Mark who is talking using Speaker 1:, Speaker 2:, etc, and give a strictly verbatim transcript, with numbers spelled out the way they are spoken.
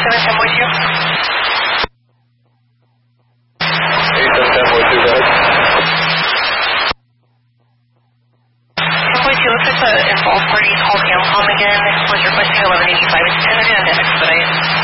Speaker 1: seven ten with you.
Speaker 2: eight seven ten with you, guys.
Speaker 1: ten point two, looks like the involved party called Amcom again. Was requesting eleven eighty-five. It's ten and expedite.